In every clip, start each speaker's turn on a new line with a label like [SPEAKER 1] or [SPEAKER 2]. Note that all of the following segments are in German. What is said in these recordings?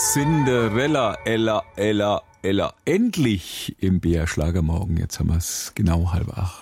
[SPEAKER 1] Cinderella, Ella. Endlich im BR Schlagermorgen. Jetzt haben wir es genau 7:30.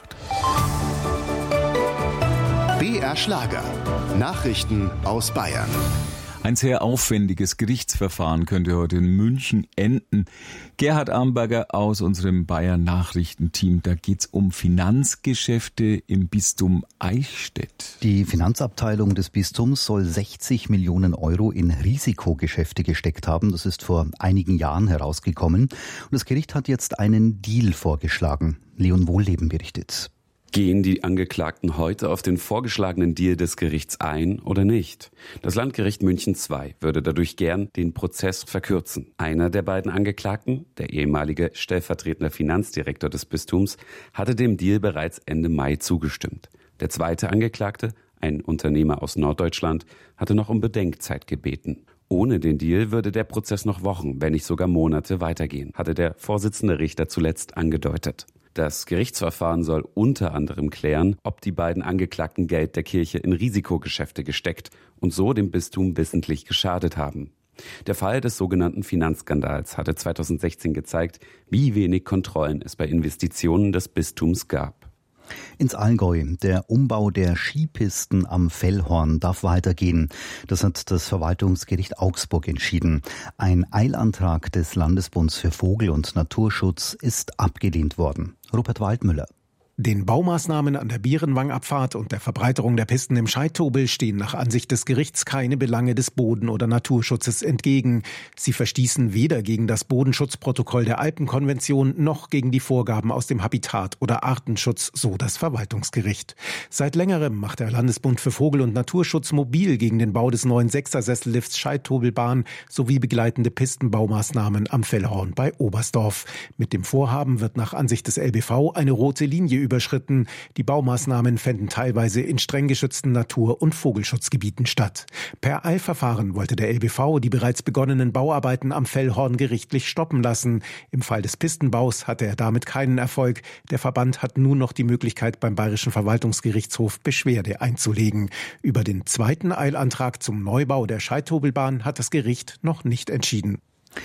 [SPEAKER 2] BR Schlager. Nachrichten aus Bayern.
[SPEAKER 1] Ein sehr aufwendiges Gerichtsverfahren könnte heute in München enden. Gerhard Amberger aus unserem Bayern-Nachrichtenteam. Da geht's um Finanzgeschäfte im Bistum Eichstätt.
[SPEAKER 3] Die Finanzabteilung des Bistums soll 60 Millionen Euro in Risikogeschäfte gesteckt haben. Das ist vor einigen Jahren herausgekommen. Und das Gericht hat jetzt einen Deal vorgeschlagen. Leon Wohlleben berichtet.
[SPEAKER 4] Gehen die Angeklagten heute auf den vorgeschlagenen Deal des Gerichts ein oder nicht? Das Landgericht München II würde dadurch gern den Prozess verkürzen. Einer der beiden Angeklagten, der ehemalige stellvertretende Finanzdirektor des Bistums, hatte dem Deal bereits Ende Mai zugestimmt. Der zweite Angeklagte, ein Unternehmer aus Norddeutschland, hatte noch um Bedenkzeit gebeten. Ohne den Deal würde der Prozess noch Wochen, wenn nicht sogar Monate weitergehen, hatte der Vorsitzende Richter zuletzt angedeutet. Das Gerichtsverfahren soll unter anderem klären, ob die beiden Angeklagten Geld der Kirche in Risikogeschäfte gesteckt und so dem Bistum wissentlich geschadet haben. Der Fall des sogenannten Finanzskandals hatte 2016 gezeigt, wie wenig Kontrollen es bei Investitionen des Bistums gab.
[SPEAKER 3] Ins Allgäu. Der Umbau der Skipisten am Fellhorn darf weitergehen. Das hat das Verwaltungsgericht Augsburg entschieden. Ein Eilantrag des Landesbunds für Vogel- und Naturschutz ist abgelehnt worden. Rupert Waldmüller.
[SPEAKER 5] Den Baumaßnahmen an der Bierenwang-Abfahrt und der Verbreiterung der Pisten im Scheidtobel stehen nach Ansicht des Gerichts keine Belange des Boden- oder Naturschutzes entgegen. Sie verstießen weder gegen das Bodenschutzprotokoll der Alpenkonvention noch gegen die Vorgaben aus dem Habitat- oder Artenschutz, so das Verwaltungsgericht. Seit längerem macht der Landesbund für Vogel- und Naturschutz mobil gegen den Bau des neuen Sechser-Sessellifts Scheidtobelbahn sowie begleitende Pistenbaumaßnahmen am Fellhorn bei Oberstdorf. Mit dem Vorhaben wird nach Ansicht des LBV eine rote Linie überschritten. Die Baumaßnahmen fänden teilweise in streng geschützten Natur- und Vogelschutzgebieten statt. Per Eilverfahren wollte der LBV die bereits begonnenen Bauarbeiten am Fellhorn gerichtlich stoppen lassen. Im Fall des Pistenbaus hatte er damit keinen Erfolg. Der Verband hat nun noch die Möglichkeit, beim Bayerischen Verwaltungsgerichtshof Beschwerde einzulegen. Über den zweiten Eilantrag zum Neubau der Scheidtobelbahn hat das Gericht noch nicht entschieden.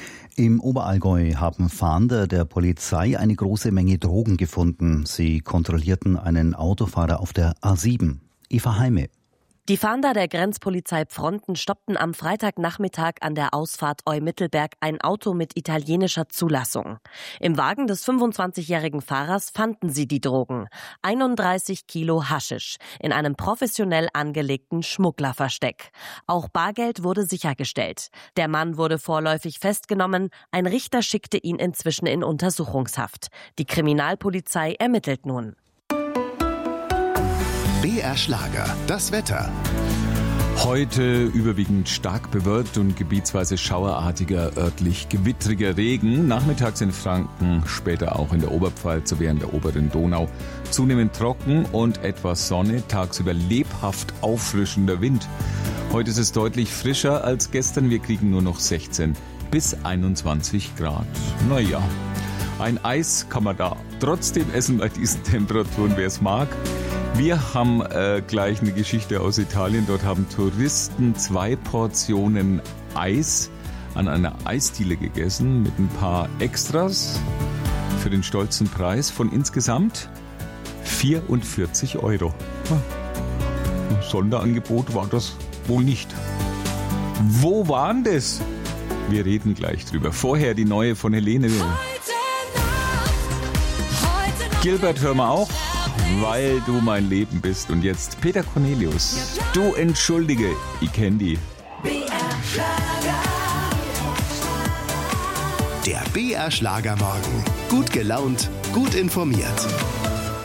[SPEAKER 3] Im Oberallgäu haben Fahnder der Polizei eine große Menge Drogen gefunden. Sie kontrollierten einen Autofahrer auf der A7. Eva Heime.
[SPEAKER 6] Die Fahnder der Grenzpolizei Pfronten stoppten am Freitagnachmittag an der Ausfahrt Eu-Mittelberg ein Auto mit italienischer Zulassung. Im Wagen des 25-jährigen Fahrers fanden sie die Drogen. 31 Kilo Haschisch in einem professionell angelegten Schmugglerversteck. Auch Bargeld wurde sichergestellt. Der Mann wurde vorläufig festgenommen. Ein Richter schickte ihn inzwischen in Untersuchungshaft. Die Kriminalpolizei ermittelt nun.
[SPEAKER 2] BR Schlager, das Wetter.
[SPEAKER 1] Heute überwiegend stark bewölkt und gebietsweise schauerartiger, örtlich gewittriger Regen. Nachmittags in Franken, später auch in der Oberpfalz sowie in der oberen Donau. Zunehmend trocken und etwas Sonne, tagsüber lebhaft auffrischender Wind. Heute ist es deutlich frischer als gestern. Wir kriegen nur noch 16 bis 21 Grad. Naja, ein Eis kann man da trotzdem essen bei diesen Temperaturen, wer es mag. Wir haben gleich eine Geschichte aus Italien. Dort haben Touristen 2 Portionen Eis an einer Eisdiele gegessen mit ein paar Extras für den stolzen Preis von insgesamt 44 Euro. Ein Sonderangebot war das wohl nicht. Wo waren das? Wir reden gleich drüber. Vorher die neue von Helene. Gilbert hören wir auch. Weil du mein Leben bist. Und jetzt Peter Cornelius. Du entschuldige, ich kenn die.
[SPEAKER 2] Der BR Schlagermorgen. Gut gelaunt, gut informiert.